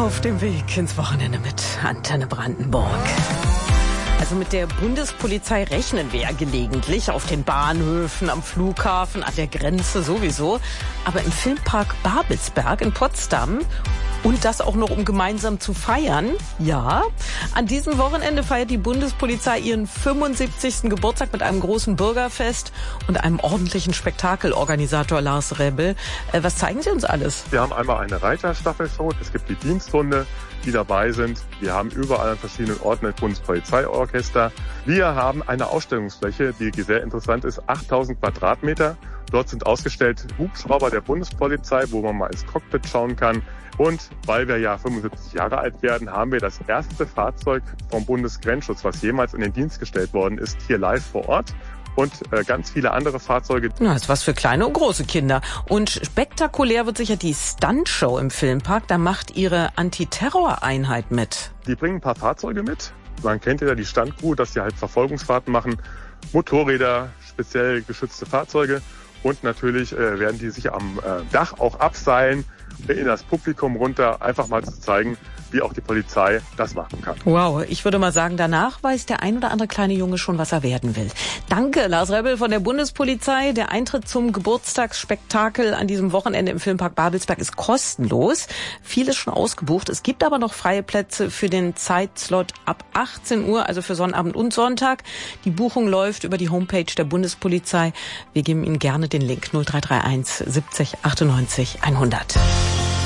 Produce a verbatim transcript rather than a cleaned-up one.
Auf dem Weg ins Wochenende mit Antenne Brandenburg. Also mit der Bundespolizei rechnen wir ja gelegentlich auf den Bahnhöfen, am Flughafen, an der Grenze sowieso. Aber im Filmpark Babelsberg in Potsdam, und das auch noch, um gemeinsam zu feiern, ja, an diesem Wochenende feiert die Bundespolizei ihren fünfundsiebzigsten Geburtstag mit einem großen Bürgerfest und einem ordentlichen Spektakelorganisator Lars Rebel. Äh, was zeigen Sie uns alles? Wir haben einmal eine Reiterstaffelshow, es gibt die Diensthunde, die dabei sind. Wir haben überall an verschiedenen Orten ein Bundespolizeiorchester. Wir haben eine Ausstellungsfläche, die sehr interessant ist, achttausend Quadratmeter. Dort sind ausgestellt Hubschrauber der Bundespolizei, wo man mal ins Cockpit schauen kann. Und weil wir ja fünfundsiebzig Jahre alt werden, haben wir das erste Fahrzeug vom Bundesgrenzschutz, was jemals in den Dienst gestellt worden ist, hier live vor Ort. Und äh, ganz viele andere Fahrzeuge. Na, ist was für kleine und große Kinder. Und spektakulär wird sicher die Stuntshow im Filmpark. Da macht Ihre Antiterror-Einheit mit. Die bringen ein paar Fahrzeuge mit. Man kennt ja die Stuntcrew, dass die halt Verfolgungsfahrten machen. Motorräder, speziell geschützte Fahrzeuge. Und natürlich äh, werden die sich am äh, Dach auch abseilen, in das Publikum runter, einfach mal zu zeigen, wie auch die Polizei das machen kann. Wow, ich würde mal sagen, danach weiß der ein oder andere kleine Junge schon, was er werden will. Danke, Lars Rebel von der Bundespolizei. Der Eintritt zum Geburtstagsspektakel an diesem Wochenende im Filmpark Babelsberg ist kostenlos. Vieles schon ausgebucht. Es gibt aber noch freie Plätze für den Zeitslot ab achtzehn Uhr, also für Sonnabend und Sonntag. Die Buchung läuft über die Homepage der Bundespolizei. Wir geben Ihnen gerne den Link null drei drei eins siebzig achtundneunzig hundert.